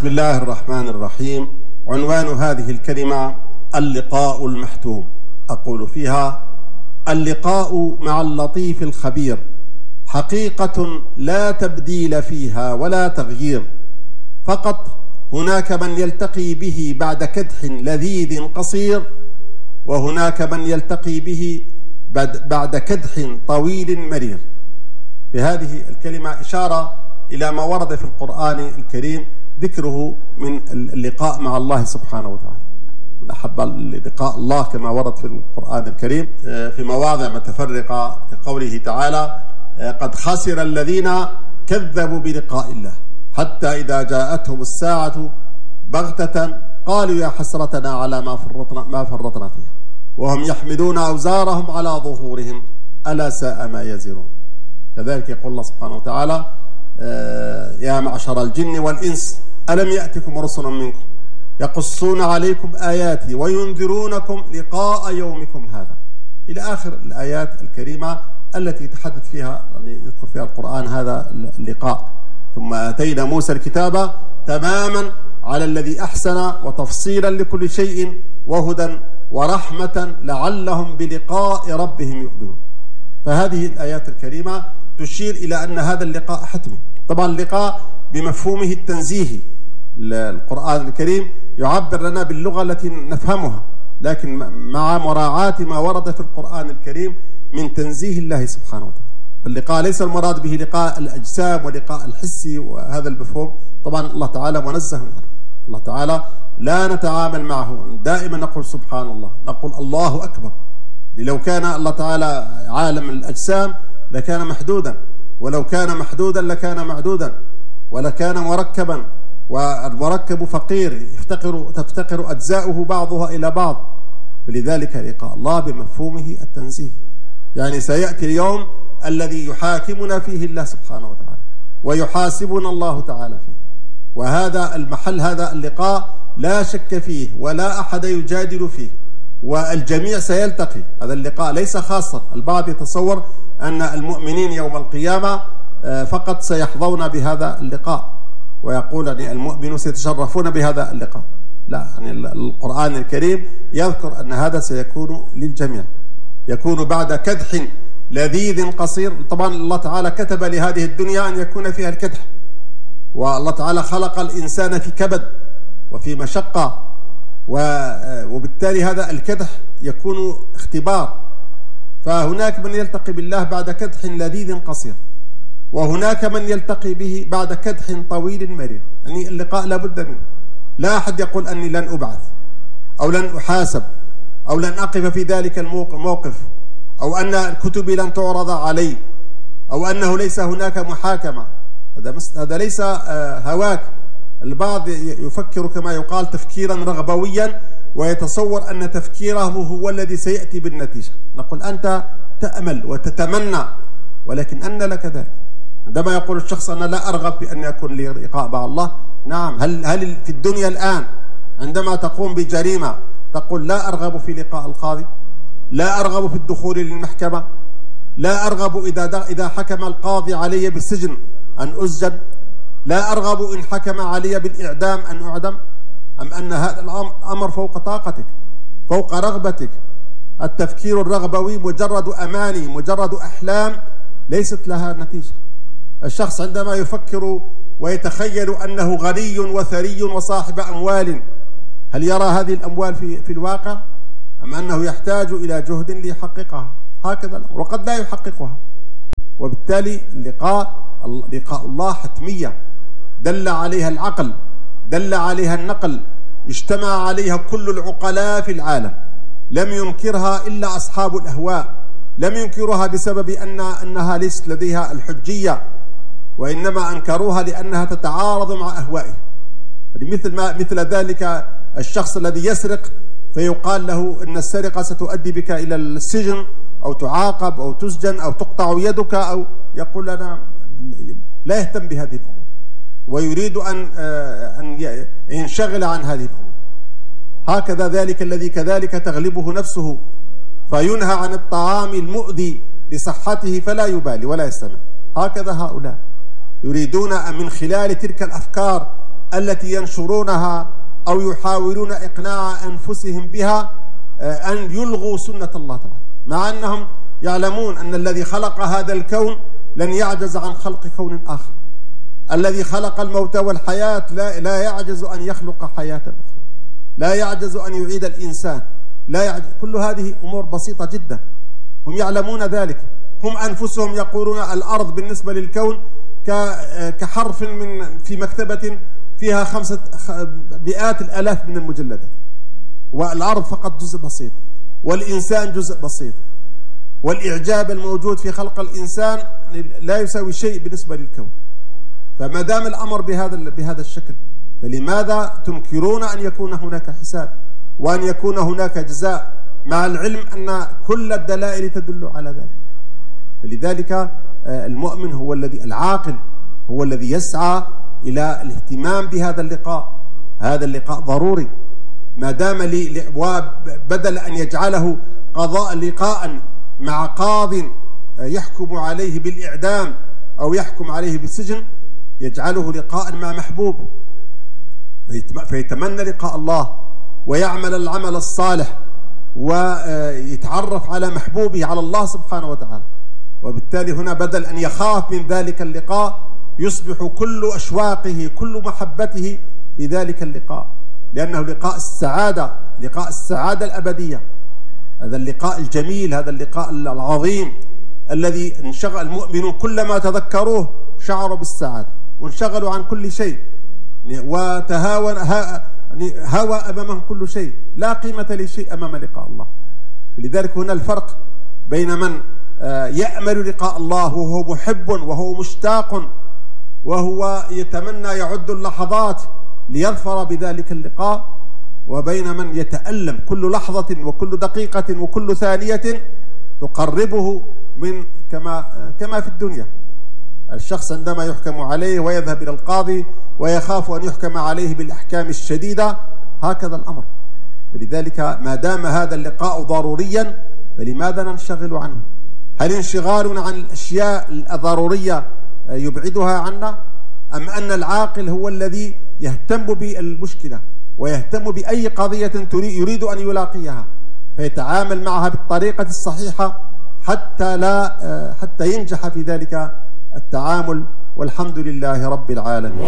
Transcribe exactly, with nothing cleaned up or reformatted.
بسم الله الرحمن الرحيم. عنوان هذه الكلمة اللقاء المحتوم. أقول فيها: اللقاء مع اللطيف الخبير حقيقة لا تبديل فيها ولا تغيير، فقط هناك من يلتقي به بعد كدح لذيذ قصير، وهناك من يلتقي به بعد كدح طويل مرير. بهذه الكلمة إشارة إلى ما ورد في القرآن الكريم ذكره من اللقاء مع الله سبحانه وتعالى. أحب لقاء الله كما ورد في القرآن الكريم في مواضع متفرقة، كقوله تعالى: قد خسر الذين كذبوا بلقاء الله حتى إذا جاءتهم الساعة بغتة قالوا يا حسرتنا على ما فرطنا ما فرطنا فيها وهم يحملون أوزارهم على ظهورهم ألا ساء ما يزرون. كذلك يقول الله سبحانه وتعالى: يا معشر الجن والإنس ألم يأتكم رسل منكم يقصون عليكم آياتي وينذرونكم لقاء يومكم هذا، إلى آخر الآيات الكريمة التي يتحدث فيها يعني يذكر فيها القرآن هذا اللقاء. ثم آتينا موسى الكتاب تماما على الذي أحسن وتفصيلا لكل شيء وهدى ورحمة لعلهم بلقاء ربهم يؤمنون. فهذه الآيات الكريمة تشير إلى أن هذا اللقاء حتمي. طبعا اللقاء بمفهومه التنزيهي، القرآن الكريم يعبر لنا باللغة التي نفهمها، لكن مع مراعاة ما ورد في القرآن الكريم من تنزيه الله سبحانه وتعالى. اللقاء ليس المراد به لقاء الأجسام ولقاء الحسي وهذا المفهوم، طبعا الله تعالى منزه عنه. الله تعالى لا نتعامل معه، دائما نقول سبحان الله، نقول الله أكبر. لو كان الله تعالى عالم الأجسام لكان محدودا، ولو كان محدودا لكان معدودا، ولكان مركبا، والمركب فقير يفتقر تفتقر أجزاؤه بعضها إلى بعض. فلذلك لقاء الله بمفهومه التنزيه، يعني سيأتي اليوم الذي يحاكمنا فيه الله سبحانه وتعالى ويحاسبنا الله تعالى فيه، وهذا المحل، هذا اللقاء لا شك فيه ولا أحد يجادل فيه، والجميع سيلتقي. هذا اللقاء ليس خاصا. البعض يتصور أن المؤمنين يوم القيامة فقط سيحظون بهذا اللقاء، ويقول أن المؤمنون سيتشرفون بهذا اللقاء. لا، يعني القرآن الكريم يذكر أن هذا سيكون للجميع، يكون بعد كدح لذيذ قصير. طبعا الله تعالى كتب لهذه الدنيا أن يكون فيها الكدح، والله تعالى خلق الإنسان في كبد وفي مشقة، وبالتالي هذا الكدح يكون اختبار. فهناك من يلتقي بالله بعد كدح لذيذ قصير، وهناك من يلتقي به بعد كدح طويل مرير. يعني اللقاء لا بد منه. لا أحد يقول أني لن أبعث أو لن أحاسب أو لن أقف في ذلك الموقف، أو أن كتبي لن تعرض علي، أو أنه ليس هناك محاكمة. هذا هذا ليس هواك. البعض يفكر كما يقال تفكيرا رغبويا، ويتصور أن تفكيره هو الذي سيأتي بالنتيجة. نقول أنت تأمل وتتمنى، ولكن أن لك ذلك. عندما يقول الشخص أنا لا أرغب في أن يكون لي لقاء مع الله، نعم. هل هل في الدنيا الآن عندما تقوم بجريمة تقول لا أرغب في لقاء القاضي، لا أرغب في الدخول للمحكمة، لا أرغب إذا إذا حكم القاضي علي بالسجن أن أسجن، لا أرغب إن حكم علي بالإعدام أن أعدم؟ أم أن هذا الأمر فوق طاقتك، فوق رغبتك؟ التفكير الرغبوي مجرد أماني، مجرد أحلام ليست لها نتيجة. الشخص عندما يفكر ويتخيل أنه غني وثري وصاحب أموال، هل يرى هذه الأموال في في الواقع؟ أم أنه يحتاج إلى جهد ليحققها؟ هكذا الأمر، وقد لا يحققها. وبالتالي اللقاء لقاء الله حتمية، دل عليها العقل، دل عليها النقل، اجتمع عليها كل العقلاء في العالم. لم ينكرها إلا أصحاب الأهواء، لم ينكرها بسبب أن أنها ليست لديها الحجية، وإنما أنكروها لأنها تتعارض مع أهوائه. مثل ما مثل ذلك الشخص الذي يسرق فيقال له إن السرقة ستؤدي بك إلى السجن أو تعاقب أو تسجن أو تقطع يدك، أو يقول أنا لا يهتم بهذه الأمور ويريد أن أن ينشغل عن هذه الأمور. هكذا ذلك الذي كذلك تغلبه نفسه فينهى عن الطعام المؤذي لصحته فلا يبالي ولا يستمع. هكذا هؤلاء يريدون من خلال تلك الأفكار التي ينشرونها أو يحاولون إقناع أنفسهم بها أن يلغوا سنة الله تعالى، مع أنهم يعلمون أن الذي خلق هذا الكون لن يعجز عن خلق كون آخر. الذي خلق الموت والحياة لا, لا يعجز أن يخلق حياة أخرى، لا يعجز أن يعيد الإنسان، لا يعجز. كل هذه أمور بسيطة جدا، هم يعلمون ذلك. هم أنفسهم يقولون الأرض بالنسبة للكون كحرف من في مكتبة فيها خمسة مئات الآلاف من المجلدات، والأرض فقط جزء بسيط، والإنسان جزء بسيط، والإعجاب الموجود في خلق الإنسان لا يساوي شيء بالنسبة للكون. فما دام الأمر بهذا بهذا الشكل، فلماذا تنكرون أن يكون هناك حساب وأن يكون هناك جزاء، مع العلم أن كل الدلائل تدل على ذلك؟ فلذلك المؤمن هو الذي العاقل هو الذي يسعى إلى الاهتمام بهذا اللقاء. هذا اللقاء ضروري، ما دام لي وبدل أن يجعله قضاء لقاء مع قاض يحكم عليه بالإعدام أو يحكم عليه بالسجن، يجعله لقاء مع محبوب، فيتمنى لقاء الله ويعمل العمل الصالح ويتعرف على محبوبه على الله سبحانه وتعالى. وبالتالي هنا بدل أن يخاف من ذلك اللقاء يصبح كل أشواقه كل محبته في ذلك اللقاء، لأنه لقاء السعادة، لقاء السعادة الأبدية. هذا اللقاء الجميل، هذا اللقاء العظيم الذي انشغل المؤمنون كلما تذكروه شعروا بالسعادة وانشغلوا عن كل شيء، وتهاون هوى أمامهم كل شيء، لا قيمة لشيء أمام لقاء الله. لذلك هنا الفرق بين من يأمل لقاء الله وهو محب وهو مشتاق وهو يتمنى يعد اللحظات ليظفر بذلك اللقاء، وبين من يتألم كل لحظة وكل دقيقة وكل ثانية تقربه من كما كما في الدنيا. الشخص عندما يحكم عليه ويذهب إلى القاضي ويخاف أن يحكم عليه بالأحكام الشديدة، هكذا الأمر. فلذلك ما دام هذا اللقاء ضروريا فلماذا ننشغل عنه؟ هل انشغالنا عن الأشياء الضرورية يبعدها عنا، أم أن العاقل هو الذي يهتم بالمشكلة ويهتم بأي قضية يريد أن يلاقيها فيتعامل معها بالطريقة الصحيحة حتى لا حتى ينجح في ذلك التعامل؟ والحمد لله رب العالمين.